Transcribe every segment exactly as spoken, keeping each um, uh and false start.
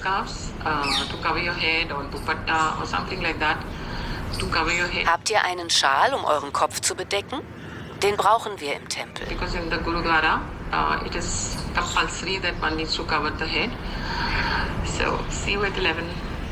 headscarves uh, to cover your head or dupatta or something like that to cover your head. Habt ihr einen Schal, um euren Kopf zu bedecken? Den brauchen wir im Tempel. Because in the Gurudwara, uh, it is compulsory that one needs to cover the head. So, see you at eleven.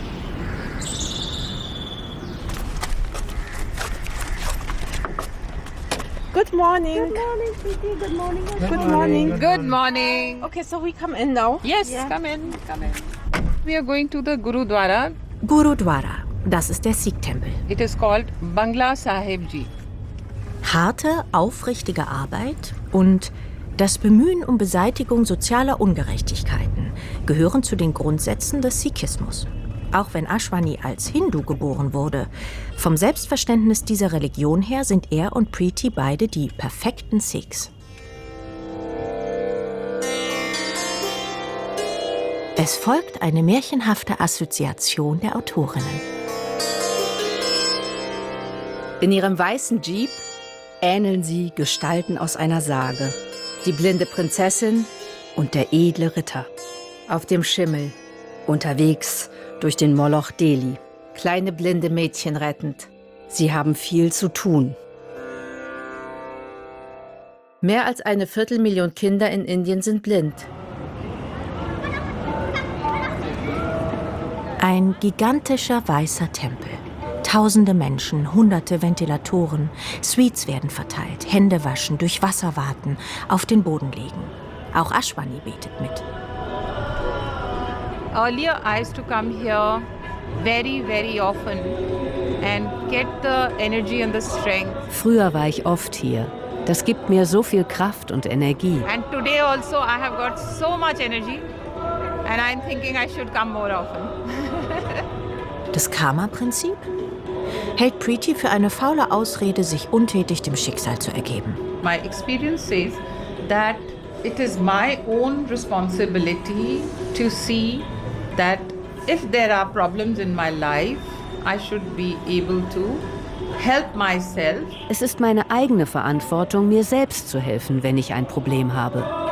Good morning. Good morning, sweetie. Good morning. Good, Good morning. morning. Good morning. Okay, so we come in now. Yes, Yeah. come in, come in. We are going to the Gurudwara. Gurudwara, das ist der Sikh-Tempel. It is called Bangla Sahib Ji. Harte, aufrichtige Arbeit und das Bemühen um Beseitigung sozialer Ungerechtigkeiten gehören zu den Grundsätzen des Sikhismus. Auch wenn Ashwani als Hindu geboren wurde, vom Selbstverständnis dieser Religion her sind er und Preeti beide die perfekten Sikhs. Es folgt eine märchenhafte Assoziation der Autorinnen. In ihrem weißen Jeep ähneln sie Gestalten aus einer Sage. Die blinde Prinzessin und der edle Ritter. Auf dem Schimmel, unterwegs durch den Moloch Delhi. Kleine blinde Mädchen rettend. Sie haben viel zu tun. Mehr als eine Viertelmillion Kinder in Indien sind blind. Ein gigantischer weißer Tempel. Tausende Menschen, hunderte Ventilatoren, Sweets werden verteilt, Hände waschen, durch Wasser warten, auf den Boden legen. Auch Ashwani betet mit. Earlier I used to come here very, very often and get the energy and the strength. Früher war ich oft hier. Das gibt mir so viel Kraft und Energie. And today also I have got so much energy and I'm thinking I should come more often. Das Karma-Prinzip? Hält Preeti für eine faule Ausrede, sich untätig dem Schicksal zu ergeben. My experience says that it is my own responsibility to see that if there are problems in my life, I should be able to help myself. Es ist meine eigene Verantwortung, mir selbst zu helfen, wenn ich ein Problem habe.